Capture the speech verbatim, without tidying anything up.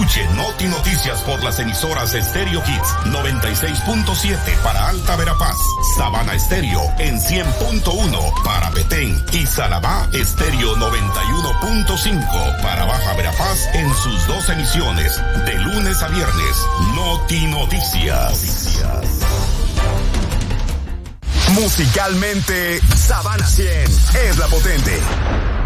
Escuche Noti Noticias por las emisoras Stereo Hits noventa y seis punto siete para Alta Verapaz, Sabana Estéreo en cien punto uno para Petén y Salabá Estéreo noventa y uno punto cinco para Baja Verapaz en sus dos emisiones de lunes a viernes. Noti Noticias. Noticias. Musicalmente, Sabana cien es la potente.